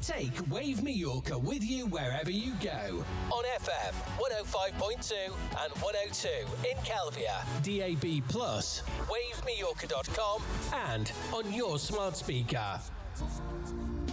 Take Wave Mallorca with you wherever you go. On FM 105.2 and 102 in Calvia, DAB+, wavemallorca.com, and on your smart speaker.